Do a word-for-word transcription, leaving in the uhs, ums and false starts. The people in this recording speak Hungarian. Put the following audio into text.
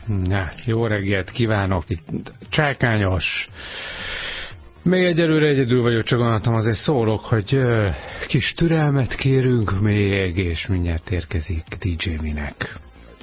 Na, jó reggelt kívánok, itt csákányos. Még egyelőre egyedül vagyok, csak gondoltam, azért szólok, hogy ö, kis türelmet kérünk még, és mindjárt érkezik dé dzsé Minek.